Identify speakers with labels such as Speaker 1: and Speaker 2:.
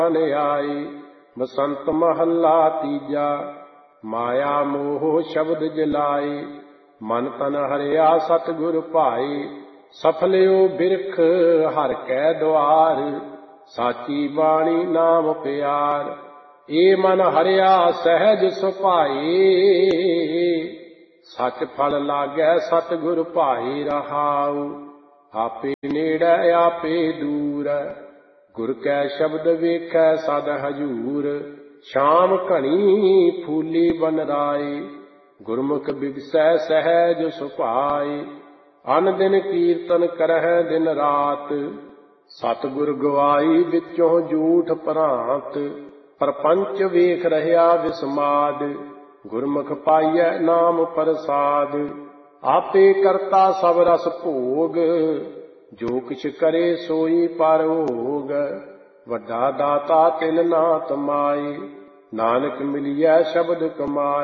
Speaker 1: ਆਈ। ਬਸੰਤ ਮਹੱਲਾ ਤੀਜਾ। ਮਾਇਆ ਮੋਹ ਸ਼ਬਦ ਜਲਾਈ। ਮਨ ਤਨ ਹਰਿਆ ਸਤਿਗੁਰ ਭਾਈ। ਸਫਲਿਓ ਬਿਰਖ ਹਰਿ ਕੈ ਦੁਆਰ। ਸਾਚੀ ਬਾਣੀ ਨਾਮ ਪਿਆਰ। ਏ ਮਨ ਹਰਿਆ ਸਹਿਜ ਸੁਭਾਈ। ਸਚ ਫਲ ਲਾਗੈ ਸਤਿਗੁਰ ਭਾਈ ਰਹਾਉ। ਆਪੇ ਨੇੜੈ ਆਪੇ ਦੂਰ। ਗੁਰ ਕੈ ਸ਼ਬਦ ਵੇਖੈ ਸਦ ਹਜੂਰ। ਸ਼ਾਮ ਘਣੀ ਫੂਲੀ ਬਨ ਰਾਈ। ਗੁਰਮੁਖ ਬਿਗਸੈ ਸਹਿਜ ਸੁਭਾਈ। ਅਨ ਦਿਨ ਕੀਰਤਨ ਕਰਹਿ ਦਿਨ ਰਾਤ। ਸਤਿਗੁਰ ਗਵਾਈ ਵਿੱਚੋਂ ਝੂਠ ਭਰਾਂਤ। ਪਰਪੰਚ ਵੇਖ ਰਹਿਆ ਵਿਸਮਾਦ। ਗੁਰਮੁਖ ਪਾਈਐ ਨਾਮ ਪ੍ਰਸਾਦ। ਆਪੇ ਕਰਤਾ ਸਭ ਰਸ ਭੋਗ। ਜੋ ਕਿਛ ਕਰੇ ਸੋਈ ਪਰਭੋਗ। ਵੱਡਾ ਦਾਤਾ ਤਿਲ ਨਾ ਤਮਾਈ। ਨਾਨਕ ਮਿਲਿਐ ਸ਼ਬਦ ਕਮਾਈ।